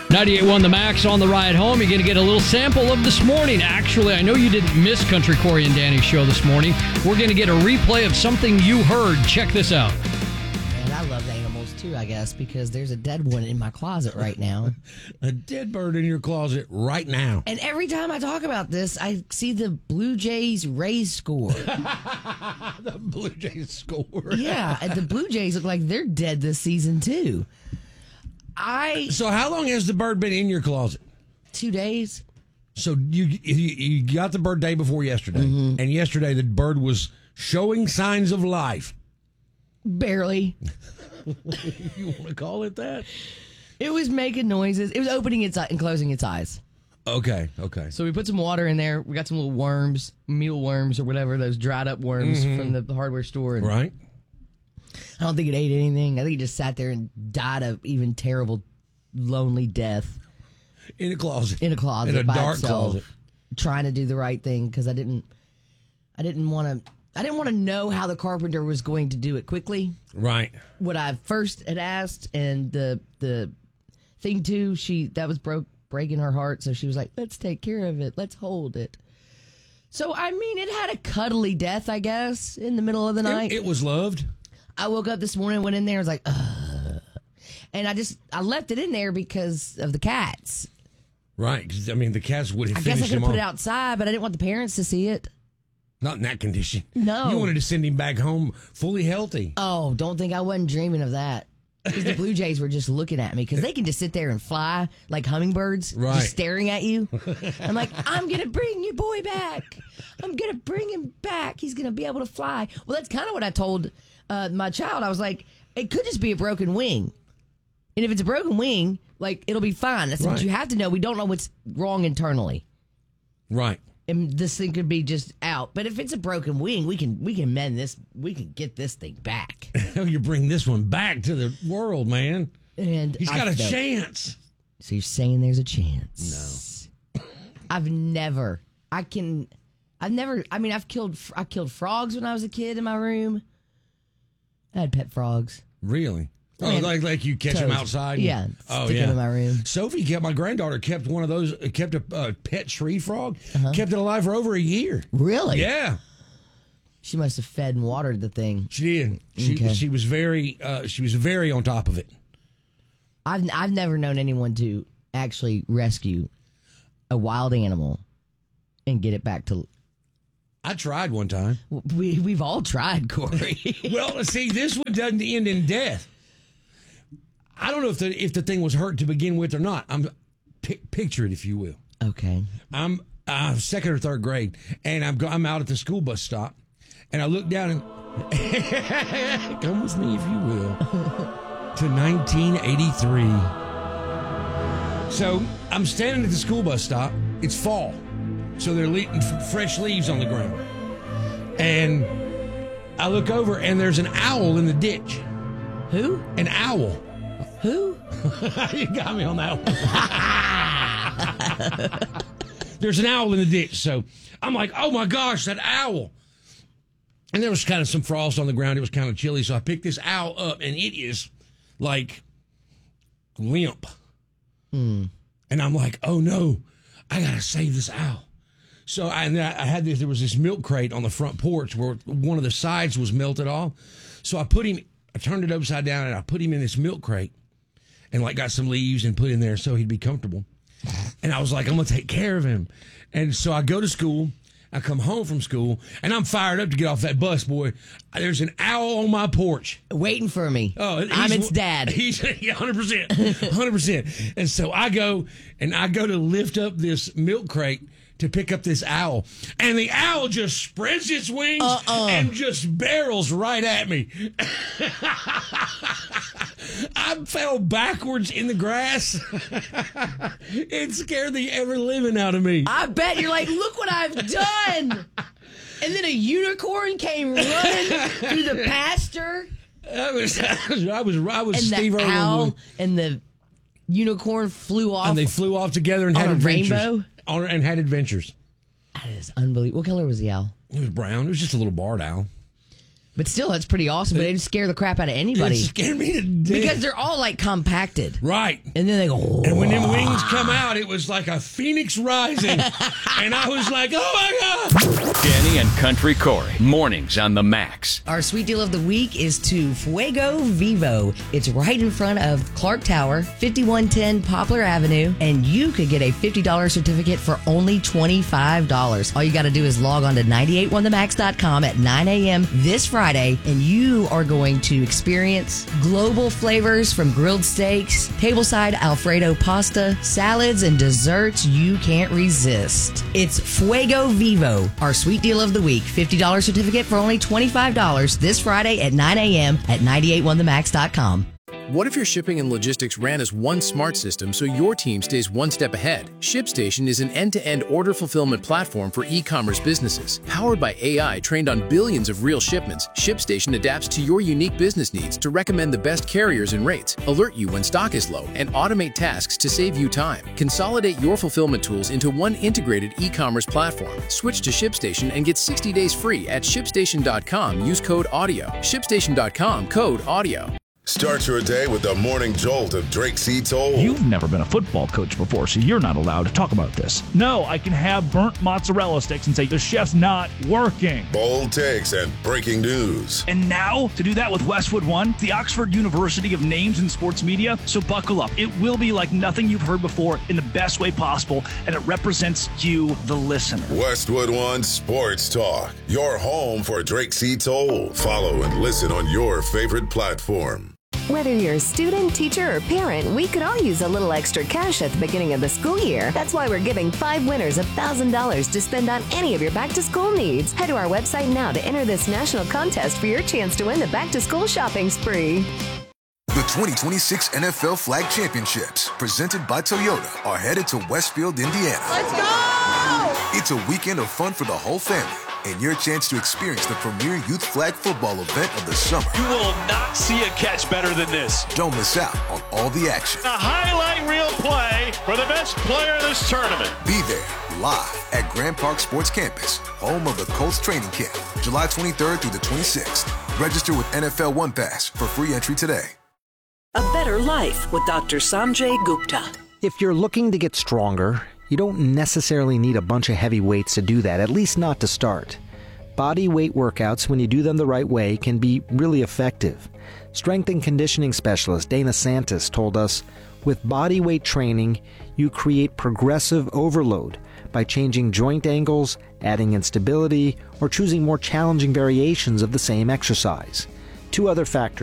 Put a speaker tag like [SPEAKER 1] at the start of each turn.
[SPEAKER 1] 98.1 The Max on the ride home. You're going to get a little sample of this morning. Actually, I know you didn't miss Country Corey and Danny's show this morning. We're going to get a replay of something you heard. Check this out.
[SPEAKER 2] And I love animals too, I guess, because there's a dead one in my closet right now.
[SPEAKER 3] A dead bird in your closet right now.
[SPEAKER 2] And every time I talk about this, I see the Blue Jays Rays score.
[SPEAKER 3] The Blue Jays score.
[SPEAKER 2] Yeah, and the Blue Jays look like they're dead this season too.
[SPEAKER 3] So how long has the bird been in your closet?
[SPEAKER 2] 2 days.
[SPEAKER 3] So you got the bird day before yesterday, and yesterday the bird was showing signs of life.
[SPEAKER 2] Barely.
[SPEAKER 3] You want to call it that?
[SPEAKER 2] It was making noises. It was opening its eye and closing its eyes.
[SPEAKER 3] Okay.
[SPEAKER 2] So we put some water in there. We got some little worms, mealworms or whatever, those dried up worms from the hardware store. And
[SPEAKER 3] right.
[SPEAKER 2] I don't think it ate anything. I think it just sat there and died of even terrible, lonely death.
[SPEAKER 3] In a closet.
[SPEAKER 2] In a closet.
[SPEAKER 3] In a
[SPEAKER 2] by
[SPEAKER 3] dark
[SPEAKER 2] itself,
[SPEAKER 3] closet.
[SPEAKER 2] Trying to do the right thing because I didn't want to know how the carpenter was going to do it quickly.
[SPEAKER 3] Right.
[SPEAKER 2] What I first had asked, and the thing too, that was breaking her heart, so she was like, let's take care of it. Let's hold it. So, I mean, it had a cuddly death, I guess, in the middle of the night.
[SPEAKER 3] It was loved.
[SPEAKER 2] I woke up this morning, went in there, was like, ugh. And I left it in there because of the cats.
[SPEAKER 3] Right. 'Cause, I mean, the cats would have
[SPEAKER 2] I
[SPEAKER 3] finished
[SPEAKER 2] guess I could
[SPEAKER 3] him
[SPEAKER 2] have put it
[SPEAKER 3] off.
[SPEAKER 2] outside, but I didn't want the parents to see it.
[SPEAKER 3] Not in that condition.
[SPEAKER 2] No.
[SPEAKER 3] You wanted to send him back home fully healthy.
[SPEAKER 2] Oh, don't think I wasn't dreaming of that. Because the Blue Jays were just looking at me because they can just sit there and fly like hummingbirds,
[SPEAKER 3] Right.
[SPEAKER 2] just staring at you. I'm like, I'm going to bring your boy back. I'm going to bring him back. He's going to be able to fly. Well, that's kind of what I told my child. I was like, it could just be a broken wing. And if it's a broken wing, like, it'll be fine. That's
[SPEAKER 3] Right.
[SPEAKER 2] what you have to know. We don't know what's wrong internally.
[SPEAKER 3] Right.
[SPEAKER 2] And this thing could be just out. But if it's a broken wing, we can mend this. We can get this thing back.
[SPEAKER 3] You bring this one back to the world, man.
[SPEAKER 2] And
[SPEAKER 3] He's got a chance.
[SPEAKER 2] So you're saying there's a chance? No. I mean, I killed frogs when I was a kid in my room. I had pet frogs.
[SPEAKER 3] Really? Oh,
[SPEAKER 2] And
[SPEAKER 3] like you catch them
[SPEAKER 2] toads.
[SPEAKER 3] outside?
[SPEAKER 2] Yeah.
[SPEAKER 3] Oh,
[SPEAKER 2] Stick
[SPEAKER 3] yeah.
[SPEAKER 2] them in my room.
[SPEAKER 3] Sophie my granddaughter kept one of those, kept a pet tree frog, kept it alive for over a year.
[SPEAKER 2] Really?
[SPEAKER 3] Yeah.
[SPEAKER 2] She must have fed and watered the thing.
[SPEAKER 3] She did. She was very on top of it.
[SPEAKER 2] I've never known anyone to actually rescue a wild animal and get it back to.
[SPEAKER 3] I tried one time.
[SPEAKER 2] We've all tried, Corey.
[SPEAKER 3] Well, see, this one doesn't end in death. I don't know if the thing was hurt to begin with or not. Picture it, if you will.
[SPEAKER 2] Okay.
[SPEAKER 3] I'm second or third grade, and I'm out at the school bus stop, and I look down and come with me, if you will, to 1983. So I'm standing at the school bus stop. It's fall, so they're leaving fresh leaves on the ground, and I look over, and there's an owl in the ditch.
[SPEAKER 2] Who?
[SPEAKER 3] An owl.
[SPEAKER 2] Who?
[SPEAKER 3] You got me on that one. There's an owl in the ditch, so I'm like, oh my gosh, that owl. And there was kind of some frost on the ground. It was kind of chilly, so I picked this owl up, and it is like limp. And I'm like, oh no, I gotta save this owl. So I had this. There was this milk crate on the front porch where one of the sides was melted off. So I turned it upside down, and I put him in this milk crate, and like got some leaves and put in there so he'd be comfortable. And I was like, I'm going to take care of him. And so I go to school. I come home from school, and I'm fired up to get off that bus, boy. There's an owl on my porch.
[SPEAKER 2] Waiting for me.
[SPEAKER 3] Oh,
[SPEAKER 2] I'm its dad.
[SPEAKER 3] He's 100%. 100%. And so I go to lift up this milk crate to pick up this owl. And the owl just spreads its wings and just barrels right at me. I fell backwards in the grass. It scared the ever living out of me.
[SPEAKER 2] I bet you're like, look what I've done. And then a unicorn came running through the pasture.
[SPEAKER 3] I was
[SPEAKER 2] And
[SPEAKER 3] Steve
[SPEAKER 2] the
[SPEAKER 3] Irwin.
[SPEAKER 2] owl and the unicorn flew off.
[SPEAKER 3] And they flew off together and
[SPEAKER 2] On
[SPEAKER 3] had
[SPEAKER 2] a
[SPEAKER 3] adventures.
[SPEAKER 2] rainbow?
[SPEAKER 3] And had adventures.
[SPEAKER 2] That is unbelievable. What color was the owl?
[SPEAKER 3] It was brown. It was just a little barred owl.
[SPEAKER 2] But still, that's pretty awesome. But it didn't scare the crap out of anybody.
[SPEAKER 3] It scared me to death.
[SPEAKER 2] Because they're all like compacted.
[SPEAKER 3] Right.
[SPEAKER 2] And then they go, oh.
[SPEAKER 3] And when them wings come out, it was like a phoenix rising. And I was like, oh my God.
[SPEAKER 4] Danny and Country Corey, mornings on the Max.
[SPEAKER 2] Our sweet deal of the week is to Fuego Vivo. It's right in front of Clark Tower, 5110 Poplar Avenue, and you could get a $50 certificate for only $25. All you got to do is log on to 981themax.com at 9 a.m. this Friday, and you are going to experience global flavors from grilled steaks, tableside Alfredo pasta, salads, and desserts you can't resist. It's Fuego Vivo, our sweet deal of the week. $50 certificate for only $25 this Friday at 9 a.m. at 981themax.com.
[SPEAKER 5] What if your shipping and logistics ran as one smart system so your team stays one step ahead? ShipStation is an end-to-end order fulfillment platform for e-commerce businesses. Powered by AI trained on billions of real shipments, ShipStation adapts to your unique business needs to recommend the best carriers and rates, alert you when stock is low, and automate tasks to save you time. Consolidate your fulfillment tools into one integrated e-commerce platform. Switch to ShipStation and get 60 days free at ShipStation.com. Use code AUDIO. ShipStation.com, code AUDIO.
[SPEAKER 6] Start your day with the morning jolt of Drake C. Toll.
[SPEAKER 7] You've never been a football coach before, so you're not allowed to talk about this. No, I can have burnt mozzarella sticks and say the chef's not working.
[SPEAKER 6] Bold takes and breaking news.
[SPEAKER 7] And now, to do that with Westwood One, the Oxford University of Names in Sports Media. So buckle up. It will be like nothing you've heard before in the best way possible, and it represents you, the listener.
[SPEAKER 6] Westwood One Sports Talk, your home for Drake C. Toll. Follow and listen on your favorite platform.
[SPEAKER 8] Whether you're a student, teacher, or parent, we could all use a little extra cash at the beginning of the school year. That's why we're giving 5 winners $1,000 to spend on any of your back-to-school needs. Head to our website now to enter this national contest for your chance to win the back-to-school shopping spree.
[SPEAKER 9] The 2026 NFL Flag Championships, presented by Toyota, are headed to Westfield, Indiana.
[SPEAKER 10] Let's go!
[SPEAKER 9] It's a weekend of fun for the whole family, and your chance to experience the premier youth flag football event of the summer.
[SPEAKER 11] You will not see a catch better than this.
[SPEAKER 9] Don't miss out on all the action.
[SPEAKER 11] A highlight reel play for the best player of this tournament.
[SPEAKER 9] Be there live at Grand Park Sports Campus, home of the Colts training camp, July 23rd through the 26th. Register with NFL One Pass for free entry today.
[SPEAKER 12] A better life with Dr. Sanjay Gupta.
[SPEAKER 13] If you're looking to get stronger, you don't necessarily need a bunch of heavy weights to do that, at least not to start. Body weight workouts, when you do them the right way, can be really effective. Strength and conditioning specialist Dana Santis told us, with body weight training, you create progressive overload by changing joint angles, adding instability, or choosing more challenging variations of the same exercise. 2 other factors